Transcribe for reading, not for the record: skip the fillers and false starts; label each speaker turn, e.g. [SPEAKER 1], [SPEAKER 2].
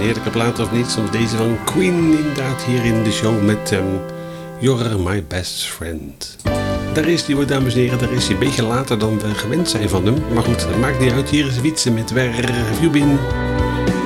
[SPEAKER 1] heerlijke plaat of niet. Soms deze van Queen inderdaad hier in de show met You're My Best Friend. Daar is die, dames en heren, daar is hij een beetje later dan we gewend zijn van hem. Maar goed, het maakt niet uit. Hier is Wietse met Where Have You Been?